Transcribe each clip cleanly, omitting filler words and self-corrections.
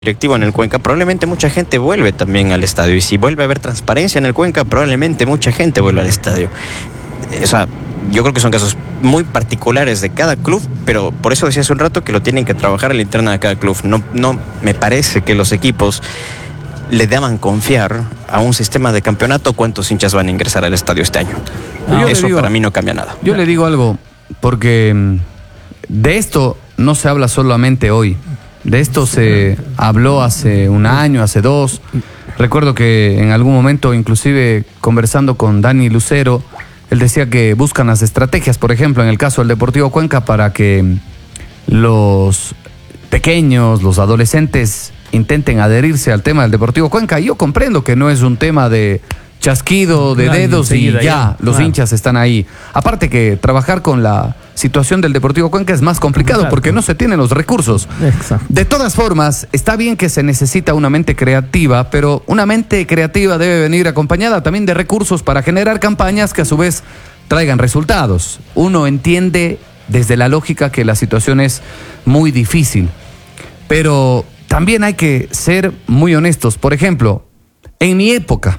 directivo en el Cuenca, probablemente mucha gente vuelve también al estadio. Y si vuelve a haber transparencia en el Cuenca, probablemente mucha gente vuelve al estadio. O sea, yo creo que son casos muy particulares de cada club, pero por eso decía hace un rato que lo tienen que trabajar a la interna de cada club. No me parece que los equipos le deban confiar a un sistema de campeonato cuántos hinchas van a ingresar al estadio este año. Eso para mí no cambia nada. Yo le digo algo, porque de esto no se habla solamente hoy. De esto se habló hace un año, hace dos. Recuerdo que en algún momento, inclusive conversando con Dani Lucero, él decía que buscan las estrategias, por ejemplo, en el caso del Deportivo Cuenca, para que los pequeños, los adolescentes, intenten adherirse al tema del Deportivo Cuenca. Y yo comprendo que no es un tema de chasquido de dedos y ya los hinchas están ahí. Aparte que trabajar con la situación del Deportivo Cuenca es más complicado porque no se tienen los recursos. Exacto. De todas formas, está bien que se necesita una mente creativa, pero una mente creativa debe venir acompañada también de recursos para generar campañas que a su vez traigan resultados. Uno entiende desde la lógica que la situación es muy difícil, pero también hay que ser muy honestos. Por ejemplo, en mi época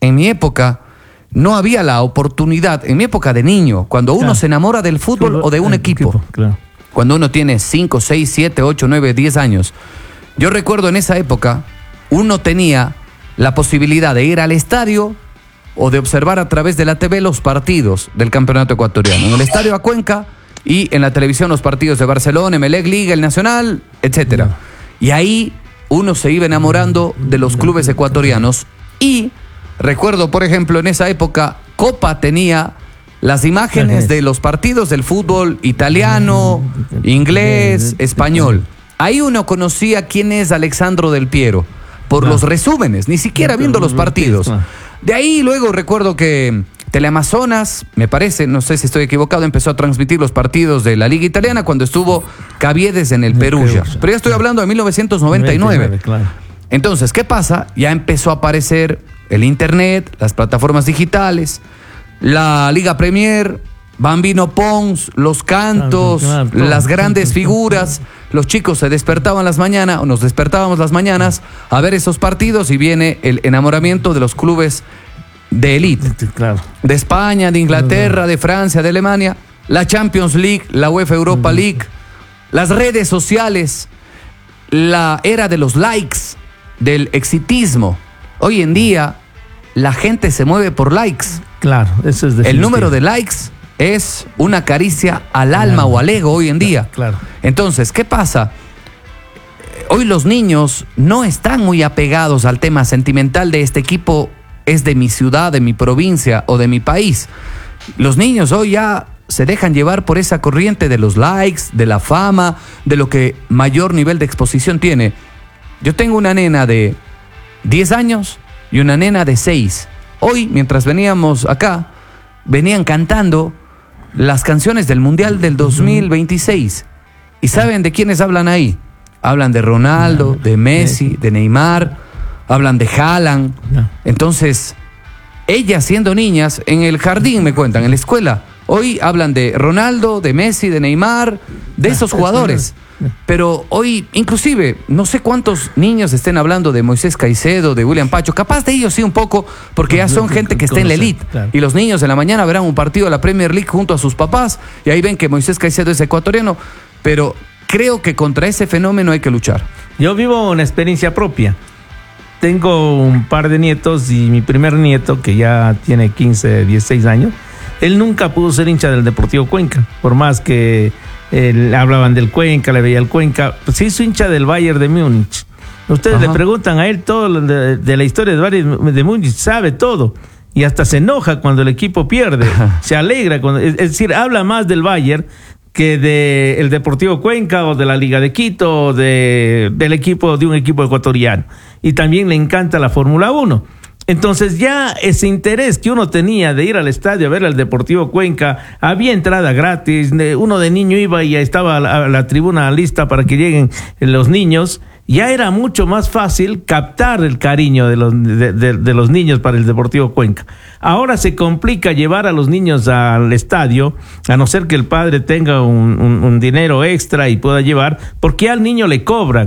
no había la oportunidad, en mi época de niño, cuando uno se enamora del fútbol o de un equipo, cuando uno tiene 5, 6, 7, 8, 9, 10 años. Yo recuerdo en esa época, uno tenía la posibilidad de ir al estadio o de observar a través de la TV los partidos del campeonato ecuatoriano. En el estadio a Cuenca y en la televisión los partidos de Barcelona, Emelec, Liga, el Nacional, etcétera. Y ahí uno se iba enamorando de los clubes ecuatorianos. Y recuerdo, por ejemplo, en esa época, Copa tenía las imágenes de los partidos del fútbol italiano, inglés, español. Ahí uno conocía quién es Alexandro Del Piero por los resúmenes, ni siquiera viendo los partidos. De ahí luego recuerdo que Teleamazonas, me parece, no sé si estoy equivocado, empezó a transmitir los partidos de la Liga Italiana cuando estuvo Caviedes en el Perugia. Pero ya estoy hablando de 1999. Entonces, ¿qué pasa? Ya empezó a aparecer el internet, las plataformas digitales, la Liga Premier, Bambino Pons, los cantos, las grandes figuras. Los chicos se despertaban las mañanas, o nos despertábamos las mañanas a ver esos partidos, y viene el enamoramiento de los clubes de élite, de España, de Inglaterra, de Francia, de Alemania, la Champions League, la UEFA Europa League, las redes sociales, la era de los likes, del exitismo. Hoy en día la gente se mueve por likes. Claro, eso es definitivo. El número de likes es una caricia al alma o al ego hoy en día. Entonces, ¿qué pasa? Hoy los niños no están muy apegados al tema sentimental de este equipo es de mi ciudad, de mi provincia o de mi país. Los niños hoy ya se dejan llevar por esa corriente de los likes, de la fama, de lo que mayor nivel de exposición tiene. Yo tengo una nena de 10 años y una nena de 6. Hoy, mientras veníamos acá, venían cantando las canciones del Mundial del 2026. ¿Y saben de quiénes hablan ahí? Hablan de Ronaldo, de Messi, de Neymar, hablan de Haaland. Entonces, ellas siendo niñas, en el jardín me cuentan, en la escuela, hoy hablan de Ronaldo, de Messi, de Neymar, de esos jugadores. Pero hoy, inclusive, no sé cuántos niños estén hablando de Moisés Caicedo, de William Pacho. Capaz de ellos sí un poco, porque ya son gente que está en la elite. Y los niños en la mañana verán un partido de la Premier League junto a sus papás, y ahí ven que Moisés Caicedo es ecuatoriano. Pero creo que contra ese fenómeno hay que luchar. Yo vivo una experiencia propia. Tengo un par de nietos, y mi primer nieto, que ya tiene 15, 16 años, él nunca pudo ser hincha del Deportivo Cuenca, por más que hablaban del Cuenca, le veía el Cuenca. Pues se hizo hincha del Bayern de Múnich. Ustedes le preguntan a él todo de la historia del Bayern de Múnich, sabe todo, y hasta se enoja cuando el equipo pierde, se alegra cuando, es decir, habla más del Bayern que del Deportivo Cuenca o de la Liga de Quito o del equipo de un equipo ecuatoriano. Y también le encanta la Fórmula 1. Entonces ya ese interés que uno tenía de ir al estadio a ver al Deportivo Cuenca, había entrada gratis, uno de niño iba y ya estaba la tribuna lista para que lleguen los niños. Ya era mucho más fácil captar el cariño de los niños para el Deportivo Cuenca. Ahora se complica llevar a los niños al estadio, a no ser que el padre tenga un dinero extra y pueda llevar, porque al niño le cobran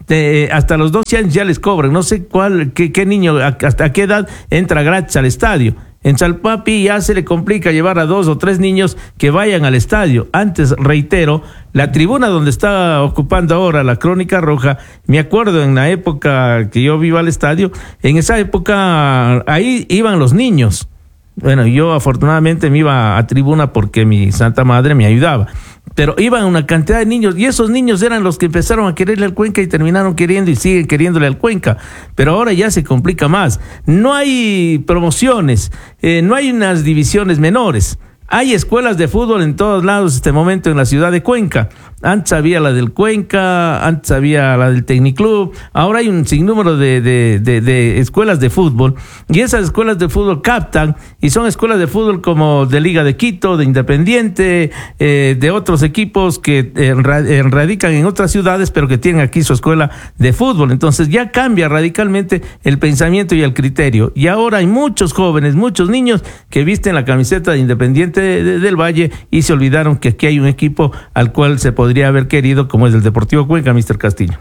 hasta los 12 años ya les cobran. No sé qué niño, hasta qué edad entra gratis al estadio. En Salpapi ya se le complica llevar a 2 o 3 niños que vayan al estadio. Antes, reitero, la tribuna donde está ocupando ahora la Crónica Roja, me acuerdo en la época que yo iba al estadio, en esa época ahí iban los niños. Bueno, yo afortunadamente me iba a tribuna porque mi Santa Madre me ayudaba. Pero iban una cantidad de niños y esos niños eran los que empezaron a quererle al Cuenca y terminaron queriendo y siguen queriéndole al Cuenca. Pero ahora ya se complica más. No hay promociones, no hay unas divisiones menores. Hay escuelas de fútbol en todos lados este momento en la ciudad de Cuenca. Antes había la del Cuenca, antes había la del Tecniclub, ahora hay un sinnúmero de escuelas de fútbol y esas escuelas de fútbol captan y son escuelas de fútbol como de Liga de Quito, de Independiente, de otros equipos que radican en otras ciudades pero que tienen aquí su escuela de fútbol. Entonces ya cambia radicalmente el pensamiento y el criterio y ahora hay muchos jóvenes, muchos niños que visten la camiseta de Independiente del Valle y se olvidaron que aquí hay un equipo al cual se podría haber querido, como es el Deportivo Cuenca, Mr. Castillo.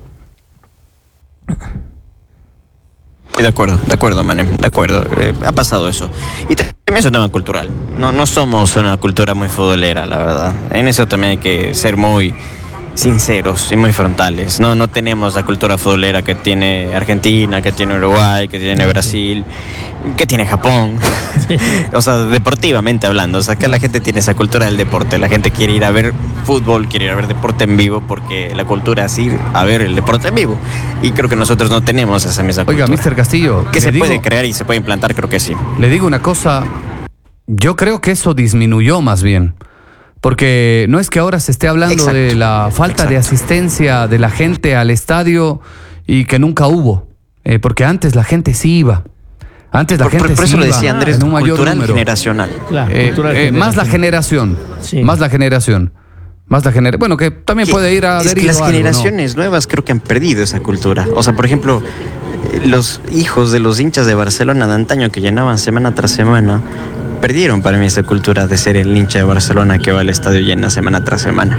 De acuerdo, Manem, de acuerdo. Ha pasado eso. Y también es un tema cultural. No somos una cultura muy futbolera, la verdad. En eso también hay que ser muy sinceros y muy frontales. No tenemos la cultura futbolera que tiene Argentina, que tiene Uruguay, que tiene Brasil, que tiene Japón. O sea, deportivamente hablando. O sea, que la gente tiene esa cultura del deporte. La gente quiere ir a ver fútbol, quiere ir a ver deporte en vivo, porque la cultura es ir a ver el deporte en vivo. Y creo que nosotros no tenemos esa misma cultura. Oiga, Mr. Castillo, que se puede crear y se puede implantar, creo que sí. Le digo una cosa, yo creo que eso disminuyó más bien. Porque no es que ahora se esté hablando de la falta de asistencia de la gente al estadio y que nunca hubo. Porque antes la gente sí iba. Antes la gente por sí eso iba lo decía Andrés, en un mayor cultural número. Generacional. Claro, Más la generación. Sí. Más la generación. Bueno, que también puede ir a Es que adherir las a algo, generaciones nuevas creo que han perdido esa cultura. O sea, por ejemplo, los hijos de los hinchas de Barcelona de antaño que llenaban semana tras semana, perdieron para mí esa cultura de ser el hincha de Barcelona que va al estadio llena semana tras semana.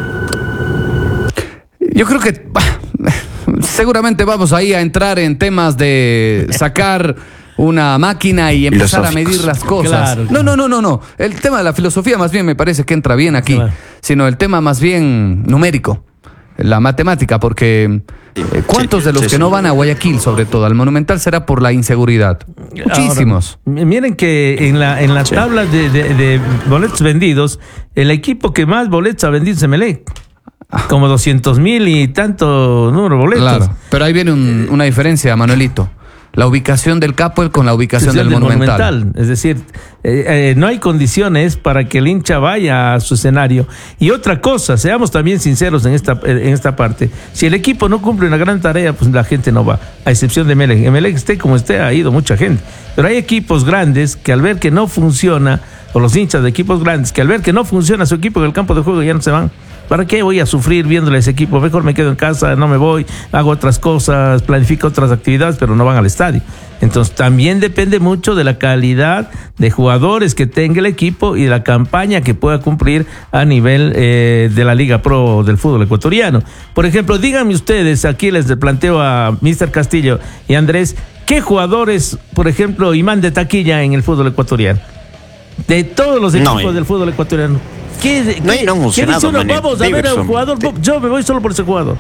Yo creo que seguramente vamos ahí a entrar en temas de sacar una máquina y empezar a medir las cosas. Claro. No. El tema de la filosofía más bien me parece que entra bien aquí, Claro. sino el tema más bien numérico, la matemática, porque ¿cuántos de los que no van a Guayaquil, sobre todo al Monumental, será por la inseguridad? Muchísimos. Ahora, miren que en la tabla de boletos vendidos, el equipo que más boletos ha vendido es Emelec. Como 200,000 y tanto número de boletos. Claro, pero ahí viene una diferencia, Manuelito. La ubicación del Capo con la ubicación del Monumental. Es decir, no hay condiciones para que el hincha vaya a su escenario. Y otra cosa, seamos también sinceros en esta parte. Si el equipo no cumple una gran tarea, pues la gente no va, a excepción de Emelec. Emelec, esté como esté, ha ido mucha gente. Pero hay equipos grandes que al ver que no funciona, o los hinchas de equipos grandes, que al ver que no funciona su equipo en el campo de juego ya no se van. ¿Para qué voy a sufrir viéndole a ese equipo? Mejor me quedo en casa, no me voy, hago otras cosas, planifico otras actividades, pero no van al estadio. Entonces también depende mucho de la calidad de jugadores que tenga el equipo y de la campaña que pueda cumplir a nivel de la Liga Pro del fútbol ecuatoriano. Por ejemplo, díganme ustedes, aquí les planteo a Mr. Castillo y Andrés, ¿qué jugadores, por ejemplo, imán de taquilla en el fútbol ecuatoriano? De todos los equipos del fútbol ecuatoriano. ¿Qué dice uno? Vamos a ver a un jugador, yo me voy solo por ese jugador.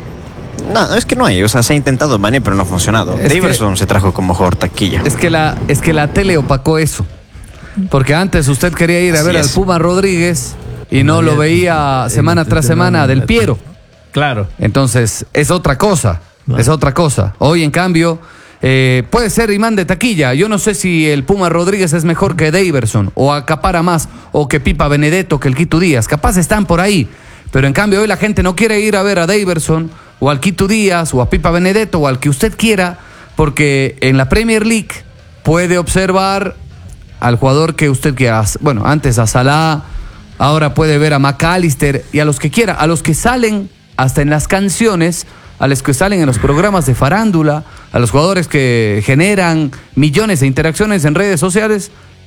No, es que no hay, o sea, se ha intentado Mané, pero no ha funcionado. Daverson se trajo como jugador taquilla. Es que la tele opacó eso. Porque antes usted quería ir a ver al Puma Rodríguez y no lo veía semana tras semana del Piero. Claro. Entonces, es otra cosa. Es otra cosa. Hoy, en cambio, puede ser imán de taquilla. Yo no sé si el Puma Rodríguez es mejor que Daverson, o acapara más, o que Pipa Benedetto, que el Quito Díaz. Capaz están por ahí. Pero en cambio, hoy la gente no quiere ir a ver a Daverson, o al Quito Díaz, o a Pipa Benedetto, o al que usted quiera, porque en la Premier League puede observar al jugador que usted quiera. Bueno, antes a Salah, ahora puede ver a McAllister y a los que quiera, a los que salen hasta en las canciones, a los que salen en los programas de farándula, a los jugadores que generan millones de interacciones en redes sociales,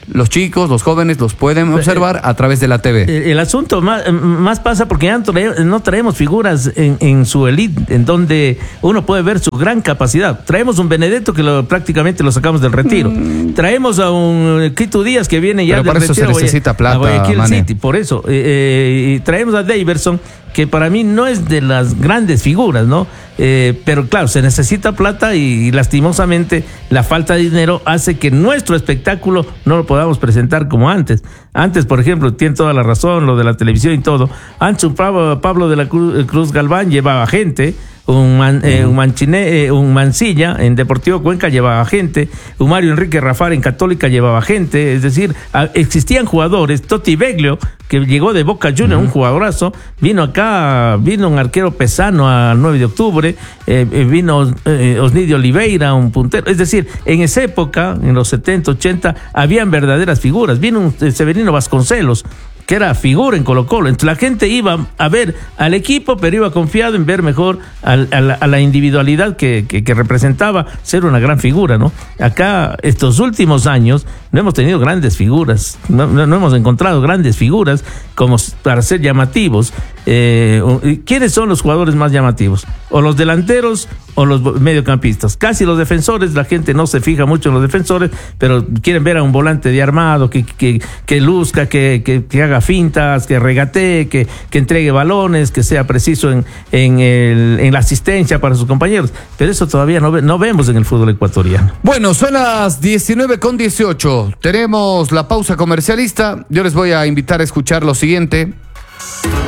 los chicos, los jóvenes los pueden observar a través de la TV. El asunto más pasa porque ya no traemos figuras en su elite, en donde uno puede ver su gran capacidad. Traemos un Benedetto que prácticamente lo sacamos del retiro. Traemos a un Quito Díaz que viene ya pero del para eso retiro. se necesita plata, a Guayaquil Mane. City, por eso. Y traemos a Daverson, que para mí no es de las grandes figuras, ¿no? Pero claro, se necesita plata y lastimosamente la falta de dinero hace que nuestro espectáculo no lo podamos presentar como antes. Antes, por ejemplo, tiene toda la razón, lo de la televisión y todo. Antes Pablo de la Cruz Galván llevaba gente. Un Mancilla en Deportivo Cuenca llevaba gente, un Mario Enrique Rafar en Católica llevaba gente, es decir, existían jugadores. Totti Beglio, que llegó de Boca Juniors, un jugadorazo, vino un arquero pesano al 9 de octubre, vino Osnidio Oliveira, un puntero, es decir, en esa época, en los 70, 80, habían verdaderas figuras. Vino un Severino Vasconcelos, que era figura en Colo-Colo. Entonces la gente iba a ver al equipo, pero iba confiado en ver mejor a la individualidad que representaba ser una gran figura, ¿no? Acá, estos últimos años, no hemos tenido grandes figuras, no hemos encontrado grandes figuras como para ser llamativos. ¿Quiénes son los jugadores más llamativos? O los delanteros o los mediocampistas. Casi los defensores, la gente no se fija mucho en los defensores, pero quieren ver a un volante de armado que luzca, que haga fintas, que regatee, que entregue balones, que sea preciso en la asistencia para sus compañeros. Pero eso todavía no vemos en el fútbol ecuatoriano. Bueno, son las 19:18. Tenemos la pausa comercialista. Yo les voy a invitar a escuchar lo siguiente.